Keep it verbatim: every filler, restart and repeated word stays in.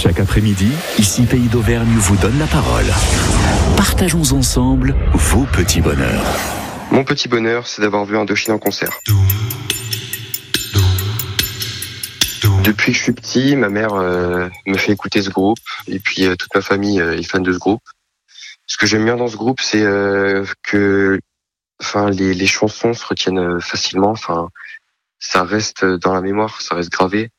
Chaque après-midi, ici Pays d'Auvergne vous donne la parole. Partageons ensemble vos petits bonheurs. Mon petit bonheur, c'est d'avoir vu Indochine en concert. Depuis que je suis petit, ma mère euh, me fait écouter ce groupe, et puis euh, toute ma famille euh, est fan de ce groupe. Ce que j'aime bien dans ce groupe, c'est euh, que, enfin, les, les chansons se retiennent facilement. Enfin, ça reste dans la mémoire, ça reste gravé.